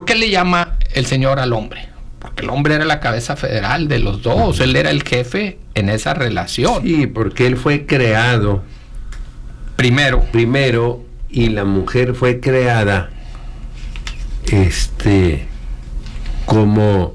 qué le llama el Señor al hombre? Porque el hombre era la cabeza federal de los dos, él era el jefe en esa relación. Sí, porque él fue creado primero y la mujer fue creada como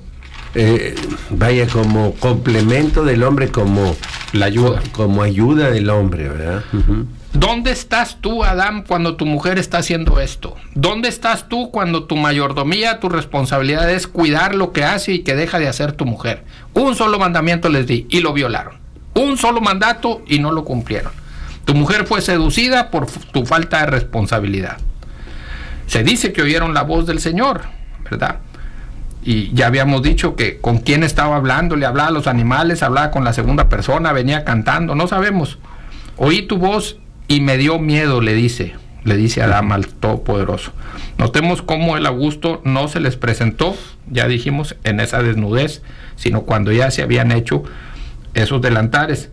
como complemento del hombre, como la ayuda, como ayuda del hombre, ¿verdad? Uh-huh. ¿Dónde estás tú, Adán, cuando tu mujer está haciendo esto? ¿Dónde estás tú cuando tu mayordomía, tu responsabilidad es cuidar lo que hace y que deja de hacer tu mujer? Un solo mandamiento les di y lo violaron. Un solo mandato y no lo cumplieron. Tu mujer fue seducida por tu falta de responsabilidad. Se dice que oyeron la voz del Señor, ¿verdad? Y ya habíamos dicho que con quién estaba hablando, le hablaba a los animales, hablaba con la segunda persona, venía cantando, no sabemos. Oí tu voz y me dio miedo, le dice Adán al Todopoderoso. Notemos cómo el Augusto no se les presentó, ya dijimos, en esa desnudez, sino cuando ya se habían hecho esos delantares.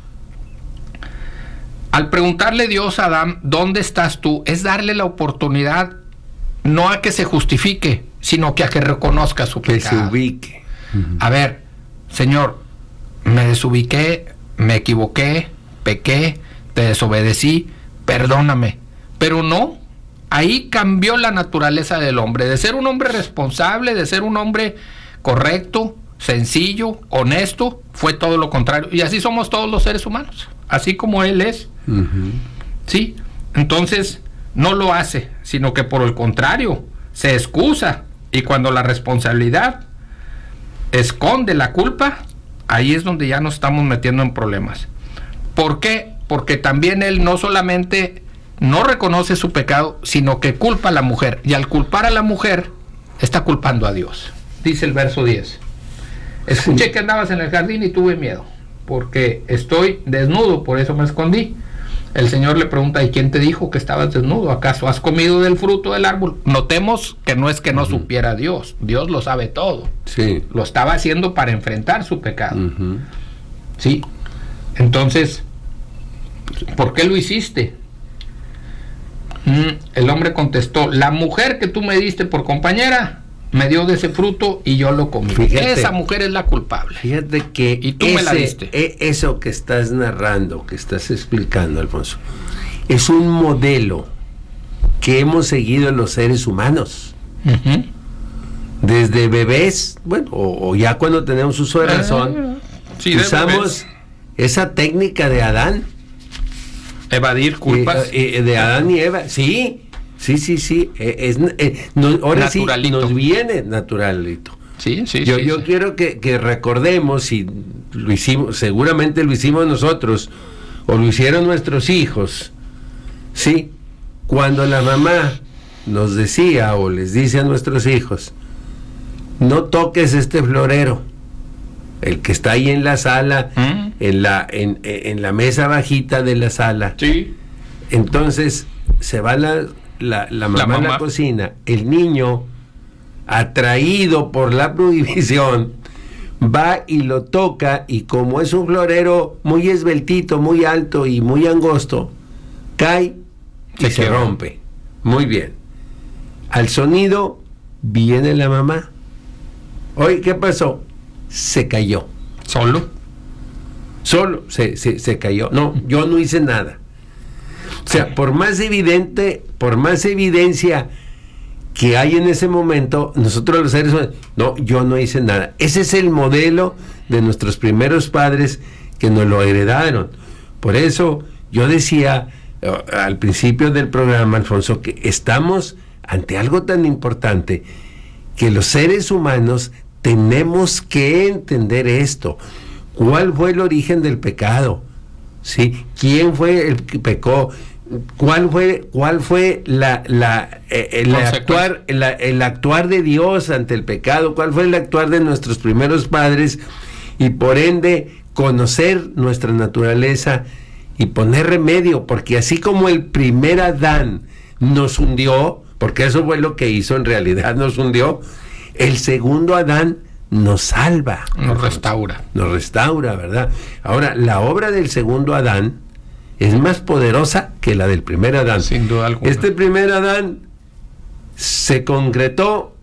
Al preguntarle Dios a Adán, ¿dónde estás tú?, es darle la oportunidad no a que se justifique, sino que a que reconozca su pecado. Que se ubique. A ver, Señor, me desubiqué, me equivoqué, pequé, te desobedecí, perdóname. Pero no, ahí cambió la naturaleza del hombre, de ser un hombre responsable, de ser un hombre correcto, sencillo, honesto, fue todo lo contrario. Y así somos todos los seres humanos, así como él es. Uh-huh. ¿Sí? Entonces, no lo hace, sino que por el contrario, se excusa. Y cuando la responsabilidad esconde la culpa, ahí es donde ya nos estamos metiendo en problemas. ¿Por qué? Porque también él no solamente no reconoce su pecado, sino que culpa a la mujer. Y al culpar a la mujer, está culpando a Dios. Dice el verso 10. Escuché que andabas en el jardín y tuve miedo, porque estoy desnudo, por eso me escondí. El Señor le pregunta, ¿y quién te dijo que estabas desnudo? ¿Acaso has comido del fruto del árbol? Notemos que no es que no supiera Dios. Dios lo sabe todo. Sí. Lo estaba haciendo para enfrentar su pecado. Uh-huh. Sí. Entonces, ¿por qué lo hiciste? El hombre contestó, la mujer que tú me diste por compañera me dio de ese fruto y yo lo comí. Fíjate, esa mujer es la culpable. Fíjate que y tú me la diste. Eso que estás narrando, que estás explicando, Alfonso, es un modelo que hemos seguido en los seres humanos. Uh-huh. Desde bebés, bueno, o ya cuando tenemos uso de razón, sí, usamos esa técnica de Adán. Evadir culpas. De Adán y Eva, sí. Ahora sí nos viene naturalito. Sí. Yo quiero que recordemos, si lo hicimos, seguramente lo hicimos nosotros, o lo hicieron nuestros hijos, ¿sí? Cuando la mamá nos decía o les dice a nuestros hijos, no toques este florero, el que está ahí en la sala, en la mesa bajita de la sala. Sí. Entonces se va la mamá a la cocina, el niño, atraído por la prohibición, va y lo toca, y como es un florero muy esbeltito, muy alto y muy angosto, cae y se rompe. Muy bien. Al sonido viene la mamá. Oye, ¿qué pasó? Se cayó. ¿Solo? Se cayó. No, yo no hice nada. O sea, por más evidencia que hay en ese momento, nosotros los seres humanos, no, yo no hice nada. Ese es el modelo de nuestros primeros padres que nos lo heredaron. Por eso yo decía al principio del programa, Alfonso, que estamos ante algo tan importante, que los seres humanos tenemos que entender esto. ¿Cuál fue el origen del pecado? ¿Sí? ¿Quién fue el que pecó? ¿Cuál fue el actuar de Dios ante el pecado? ¿Cuál fue el actuar de nuestros primeros padres? Y por ende conocer nuestra naturaleza y poner remedio, porque así como el primer Adán nos hundió, porque eso fue lo que hizo, en realidad nos hundió, el segundo Adán nos salva, nos restaura, ¿verdad? Ahora, la obra del segundo Adán es más poderosa que la del primer Adán. Sin duda alguna. Este primer Adán se concretó